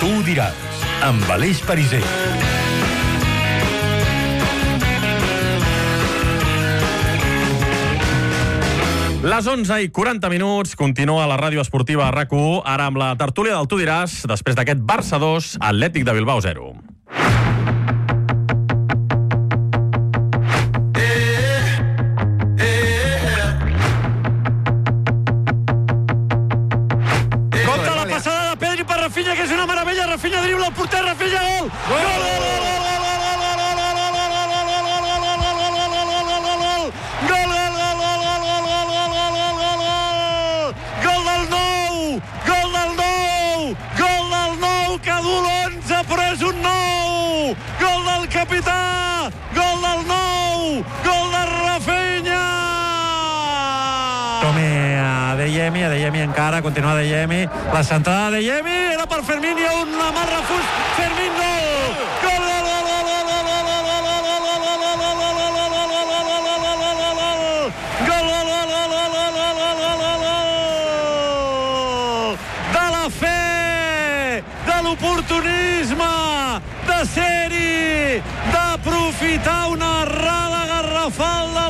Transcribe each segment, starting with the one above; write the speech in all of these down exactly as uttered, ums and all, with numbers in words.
Tu ho diràs, amb Aleix Pariser. Les onze i quaranta minuts, continua la ràdio esportiva RAC u, ara amb la tertúlia del Tu diràs, després d'aquest Barça dos, Atlètic de Bilbao zero. Compte la passada de Pedri per Rafinha, que és una meravella. Rafinha dribla el porter, Rafinha, gol! Gol, gol, gol, gol! Capità, gol del nou, gol de Rafinha! Come a Adeyemi, Adeyemi encara, continua Adeyemi, la centrada d'Adeyemi, era per Fermín, hi ha un mà refús, Fermín, gol! Gol, gol, gol, gol, gol, gol, gol, de la fe, de l'oportunisme, de ser-hi, d'aprofitar una errada garrafal del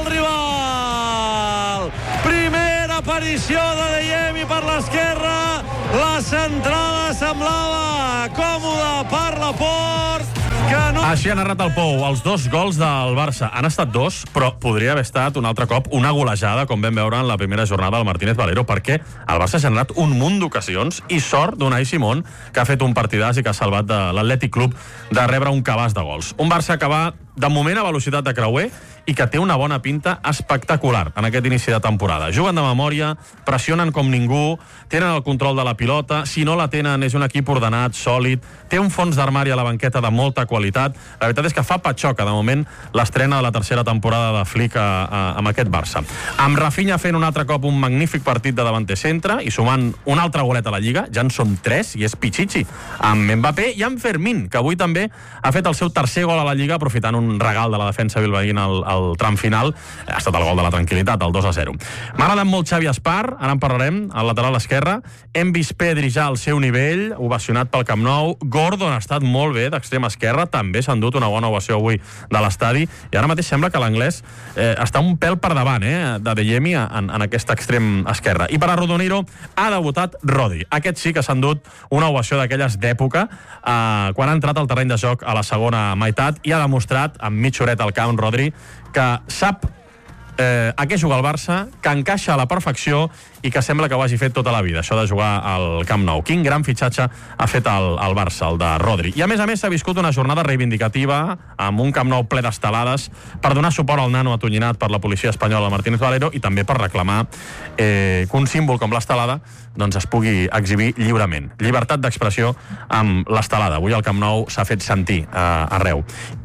rival. Primera aparició de Adeyemi per l'esquerra, la centrada semblava còmoda per Laporte, que no... Així ha narrat el Pou. Els dos gols del Barça han estat dos, però podria haver estat un altre cop una golejada, com vam veure en la primera jornada del Martínez Valero, perquè el Barça ha generat un munt d'ocasions i sort d'Unai Simón, que ha fet un partidàs i que ha salvat de l'Atlètic Club de rebre un cabàs de gols. Un Barça que va, de moment, a velocitat de creuer i que té una bona pinta espectacular en aquest inici de temporada. Juguen de memòria, pressionen com ningú, tenen el control de la pilota, si no la tenen és un equip ordenat, sòlid, té un fons d'armari a la banqueta de molta qualitat. La veritat és que fa patxoca, de moment, l'estrena de la tercera temporada de Flick a, a, amb aquest Barça. Amb Rafinha fent un altre cop un magnífic partit de davanter centre i sumant un altre golet a la Lliga, ja en són tres, i és Pichichi, amb Mbappé i amb Fermín, que avui també ha fet el seu tercer gol a la Lliga, aprofitant un regal de la defensa bilbaïna al, al tram final. Ha estat el gol de la tranquil·litat, el dos a zero. M'ha agradat molt Xavi Espar, ara en parlarem, al lateral esquerre. Hem vist Pedri ja al seu nivell, ovacionat pel Camp Nou. Gordon ha estat molt bé d'extrema esquerra, també s'ha endut una bona ovació avui de l'estadi, i ara mateix sembla que l'anglès eh, està un pèl per davant eh, d'Adeyemi en, en aquest extrem esquerre. I per arrodonir-ho, ha debutat Rodri. Aquest sí que s'ha endut una ovació d'aquelles d'època, eh, quan ha entrat al terreny de joc a la segona meitat i ha demostrat, amb mitja horeta al camp, Rodri, que sap eh, a què juga el Barça, que encaixa a la perfecció i que sembla que ho hagi fet tota la vida, això de jugar al Camp Nou. Quin gran fitxatge ha fet el, el Barça, el de Rodri. I a més a més s'ha viscut una jornada reivindicativa amb un Camp Nou ple d'estelades per donar suport al nano atonyinat per la policia espanyola Martínez Valero i també per reclamar eh, que un símbol com l'estelada doncs es pugui exhibir lliurement. Llibertat d'expressió amb l'estelada. Avui el Camp Nou s'ha fet sentir eh, arreu.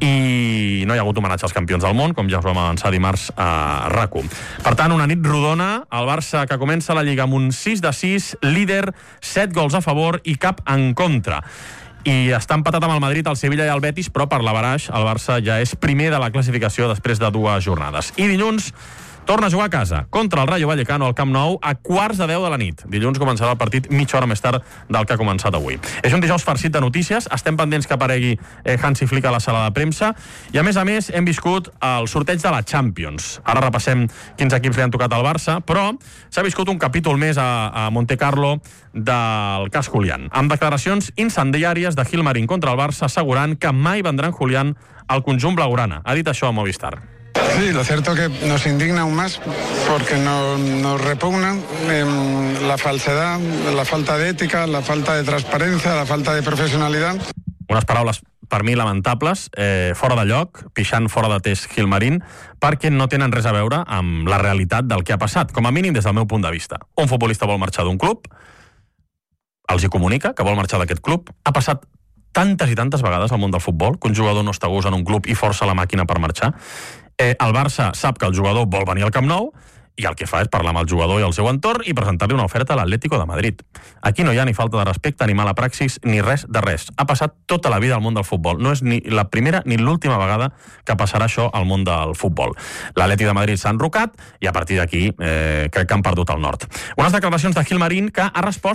I no hi ha hagut homenatge als campions del món, com ja us vam avançar dimarts a RAC u. Per tant, una nit rodona, el Barça que comença la Lliga amb un sis de sis, líder, set gols a favor i cap en contra. I està empatat amb el Madrid, el Sevilla i el Betis, però per l'averaix el Barça ja és primer de la classificació després de dues jornades. I dilluns torna a jugar a casa contra el Rayo Vallecano al Camp Nou a quarts de deu de la nit. Dilluns començarà el partit mitja hora més tard del que ha començat avui. És un dijous farcit de notícies, estem pendents que aparegui eh, Hansi Flick a la sala de premsa i a més a més hem viscut el sorteig de la Champions. Ara repassem quins equips li han tocat al Barça, però s'ha viscut un capítol més a, a Monte Carlo del cas Julián, amb declaracions incendiàries de Gilmarín contra el Barça assegurant que mai vendran Julián al conjunt blaugrana. Ha dit això a Movistar. Sí, lo cierto es que nos indigna aún más porque nos, nos repugna eh, la falsedad, la falta de ética, la falta de transparencia, la falta de profesionalidad. Unes paraules per mi lamentables, eh, fora de lloc, pixant fora de test Gilmarín, perquè no tenen res a veure amb la realitat del que ha passat, com a mínim des del meu punt de vista. Un futbolista vol marxar d'un club, els hi comunica que vol marxar d'aquest club, ha passat tantes i tantes vegades al món del futbol que un jugador no està a gust en un club i força la màquina per marxar. Eh, el Barça sap que el jugador vol venir al Camp Nou i el que fa és parlar amb el jugador i el seu entorn i presentar-li una oferta a l'Atlético de Madrid. Aquí no hi ha ni falta de respecte, ni mala praxis, ni res de res. Ha passat tota la vida al món del futbol. No és ni la primera ni l'última vegada que passarà això al món del futbol. L'Atlètic de Madrid s'ha enrocat i a partir d'aquí eh, crec que han perdut el nord. Unes declaracions de Gilmarín que ha respost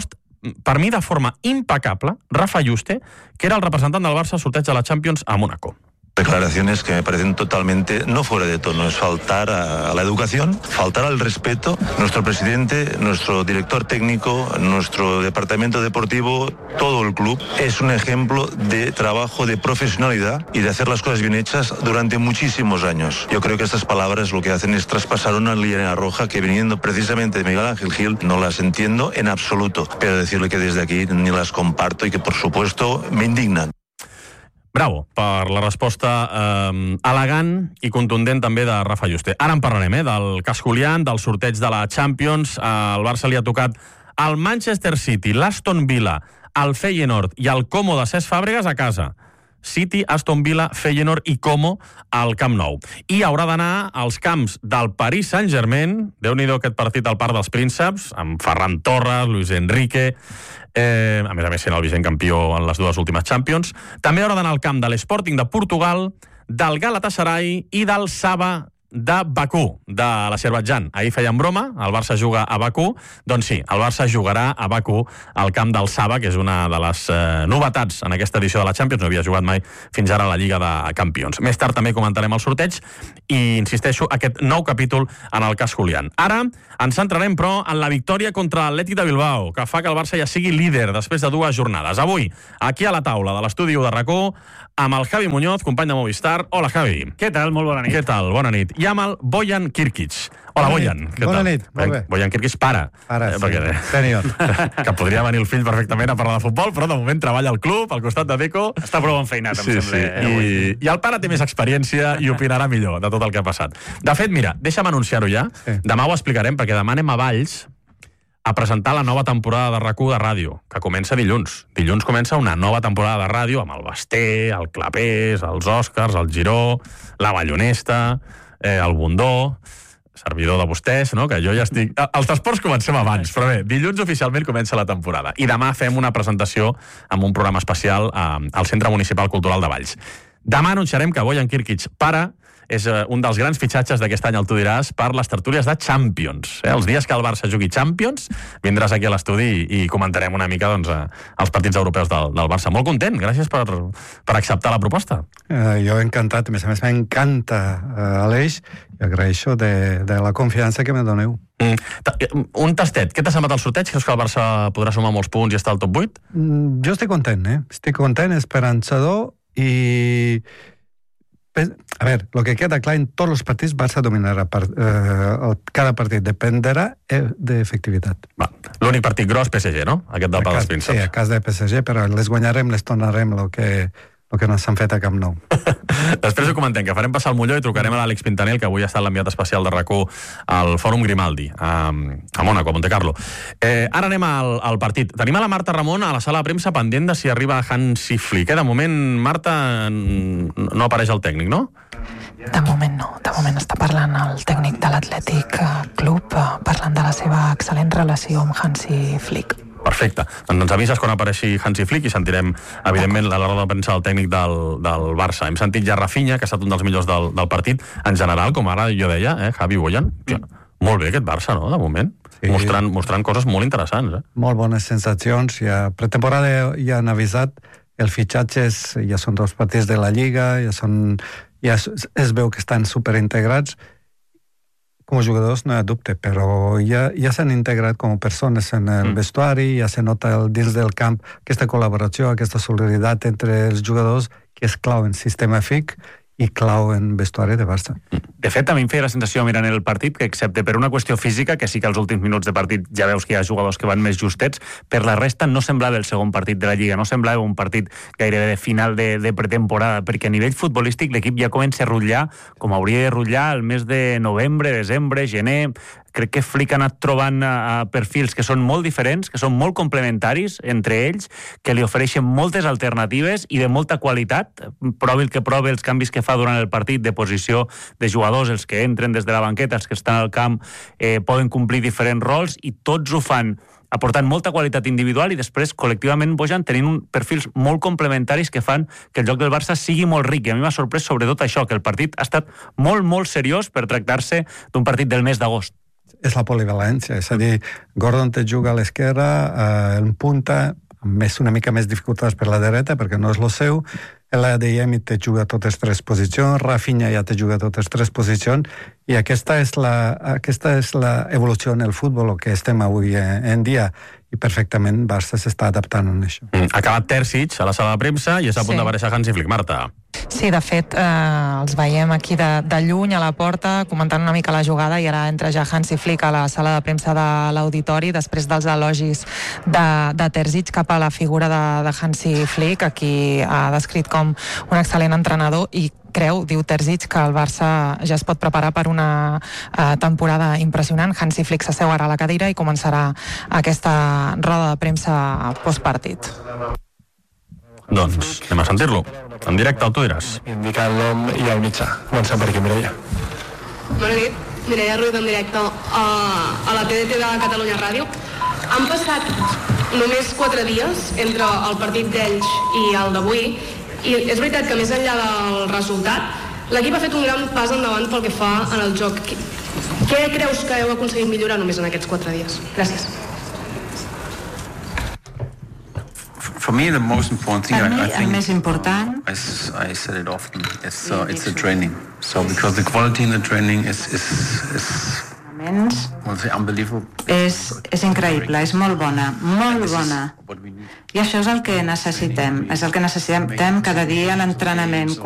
per mi de forma impecable, Rafa Yuste, que era el representant del Barça al sorteig de la Champions a Mónaco. Declaraciones que me parecen totalmente no fuera de tono. Es faltar a, a la educación, faltar al respeto. Nuestro presidente, nuestro director técnico, nuestro departamento deportivo, todo el club es un ejemplo de trabajo, de profesionalidad y de hacer las cosas bien hechas durante muchísimos años. Yo creo que estas palabras lo que hacen es traspasar una línea roja que, viniendo precisamente de Miguel Ángel Gil, no las entiendo en absoluto. Pero decirle que desde aquí ni las comparto y que, por supuesto, me indignan. Bravo per la resposta eh, elegant i contundent també de Rafa Yuste. Ara en parlarem, eh, del cas Julián, del sorteig de la Champions. Eh, el Barça li ha tocat el Manchester City, l'Aston Villa, el Feyenoord i el Como de Cesc Fàbregas a casa. City, Aston Villa, Feyenoord i Como al Camp Nou. I haurà d'anar als camps del Paris Saint-Germain, déu-n'hi-do aquest partit al Parc dels Prínceps, amb Ferran Torres, Luis Enrique, eh, a més a més sent el vigent campió en les dues últimes Champions. També haurà d'anar al camp de l'Sporting de Portugal, del Galatasaray i del Saba de Bakú, de l'Azerbaidjan. Ahir feien broma, el Barça juga a Bakú. Doncs sí, el Barça jugarà a Bakú al camp del Saba, que és una de les eh, novetats en aquesta edició de la Champions. No havia jugat mai fins ara a la Lliga de Campions. Més tard també comentarem el sorteig i, insisteixo, aquest nou capítol en el cas Julián. Ara ens centrarem, però, en la victòria contra l'Atlètic de Bilbao, que fa que el Barça ja sigui líder després de dues jornades. Avui, aquí a la taula de l'estudi u de RAC1, amb el Javi Muñoz, company de Movistar. Hola, Javi. Què tal? Molt bona nit. Què tal? Bona nit. I amb el Bojan Kirkic. Hola, Bojan. Bona nit, molt bé. Bojan Kirkic, pare. Ara, eh, sí, perquè, sènior. Que podria venir el fill perfectament a parlar de futbol, però de moment treballa al club, al costat de Deco. Està prou enfeinat, em sí, sembla. Sí. I, I el pare té més experiència i opinarà millor de tot el que ha passat. De fet, mira, deixa'm anunciar-ho ja. Sí. Demà ho explicarem, perquè demà anem a Valls a presentar la nova temporada de RAC1 de ràdio, que comença dilluns. Dilluns comença una nova temporada de ràdio amb el Basté, el Clapés, els Òscars, el Giró, la Ballonesta, eh, el Bundó, servidor de vostès, no? Que jo ja estic... Els esports comencem abans, però bé, dilluns oficialment comença la temporada. I demà fem una presentació amb un programa especial al Centre Municipal Cultural de Valls. Demà anunciarem que Bojan Kirkic, pare, és un dels grans fitxatges d'aquest any, el tu diràs, per les tertúlies de Champions. Eh? Els dies que el Barça jugui Champions, vindràs aquí a l'estudi i comentarem una mica doncs, els partits europeus del, del Barça. Molt content, gràcies per, per acceptar la proposta. Uh, jo encantat, a més a més m'encanta uh, Aleix, i agraeixo de, de la confiança que me doneu. Mm. Un tastet, què t'ha semblat el sorteig? Creus que el Barça podrà sumar molts punts i estar al top vuit? Mm, jo estic content, eh? Estic content, esperançador i... A ver, lo que queda clar, en tots els partits Barça dominarà per, eh, cada partit, dependerà de efectivitat. L'únic partit gros, P S G, no? Aquest del Parc dels Prínceps. Sí, a cas de P S G, però les guanyarem, les tornarem el que, el que no s'han fet a Camp Nou. Després ho comentem, que farem passar el Molló i trucarem a l'Àlex Pintanel, que avui ha estat l'enviat especial de RAC1 al Fòrum Grimaldi, a, a Mónaco, a Montecarlo. Eh, ara anem al, al partit. Tenim a la Marta Ramon a la sala de premsa pendent de si arriba Hansi Flick. Eh? De moment, Marta, no apareix el tècnic, no? De moment no. De moment està parlant el tècnic de l'Atlètic Club, parlant de la seva excel·lent relació amb Hansi Flick. Perfecte. Doncs ens avises quan apareixi Hansi Flick i sentirem, evidentment, a l'hora de pensar el tècnic del, del Barça. Hem sentit ja Rafinha, que ha estat un dels millors del, del partit, en general, com ara jo deia, eh, Javi Bojan. Ja, molt bé aquest Barça, no?, de moment. Sí. Mostrant, mostrant coses molt interessants. Eh? Molt bones sensacions. Ja, pretemporada ja han avisat, els fitxatges ja són dos partits de la Lliga, ja, són, ja es, es veu que estan superintegrats. Com a jugadors no hi ha dubte, però ja, ja s'han integrat com a persones en el mm. vestuari, ja se nota el, dins del camp aquesta col·laboració, aquesta solidaritat entre els jugadors, que és clau en sistema F I C i clau en vestuari de Barça. De fet, a mi em feia la sensació mirant el partit que, excepte per una qüestió física, que sí que als últims minuts de partit ja veus que hi ha jugadors que van més justets, per la resta no semblava el segon partit de la Lliga, no semblava un partit gairebé de final de, de pretemporada, perquè a nivell futbolístic l'equip ja comença a rutllar com hauria de rutllar el mes de novembre, desembre, gener. Crec que Flick ha anat trobant uh, perfils que són molt diferents, que són molt complementaris entre ells, que li ofereixen moltes alternatives i de molta qualitat. Provi el que provi els canvis que fa durant el partit de posició de jugadors, els que entren des de la banqueta, els que estan al camp, eh, poden complir diferents rols i tots ho fan aportant molta qualitat individual i després col·lectivament, Bojan, tenint un perfils molt complementaris que fan que el joc del Barça sigui molt ric. I a mi m'ha sorprès sobretot això, que el partit ha estat molt, molt seriós per tractar-se d'un partit del mes d'agost. és la polivalència, és a dir, Gordon te juga a l'esquerra, eh, en punta, amb més, una mica més dificultats per la dreta, perquè no és lo seu, l'Adeyemi te juga a totes tres posicions, Rafinha ja te juga a totes tres posicions, i aquesta és la, aquesta és la evolució en el futbol que estem avui en dia, i perfectament Barça s'està adaptant a això. Mm, ha acabat Terzic a la sala de premsa i és a punt Sí. d'aparèixer Hansi Flick. Marta. Sí, de fet, eh, els veiem aquí de, de lluny a la porta, comentant una mica la jugada, i ara entra ja Hansi Flick a la sala de premsa de l'auditori, després dels elogis de, de Terzic cap a la figura de, de Hansi Flick, a qui ha descrit com un excel·lent entrenador, i creu, diu Terzic, que el Barça ja es pot preparar per una eh, temporada impressionant. Hansi Flick s'asseu ara a la cadira i començarà aquesta roda de premsa postpartit. Doncs anem a sentir-lo. En directe, el tu diràs. Indicar el nom i el mitjà. Comencem per aquí, Mireia. Bona nit, Mireia Ruiz en directe a, a la T D T de Catalunya Ràdio. Han passat només quatre dies entre el partit d'ells i el d'avui, i és veritat que més enllà del resultat, l'equip ha fet un gran pas endavant pel que fa en el joc. Què creus que heu aconseguit millorar només en aquests quatre dies? Gràcies. For me, the most important thing, Per mi, I, I el think, més important, I, s- I said it often, it's, uh, it's the training. So, because the quality in the training is, is, is menys, well, say, unbelievable. és, és increïble, és molt bona, molt bona. I això és el que necessitem, és el que necessitem cada dia a l'entrenament.